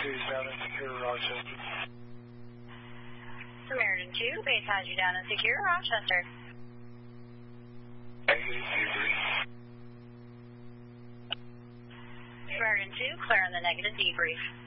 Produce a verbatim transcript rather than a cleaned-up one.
two is down in secure Rochester. Samaritan two, base has you down in secure Rochester. Negative debrief. Samaritan two, clear on the negative debrief.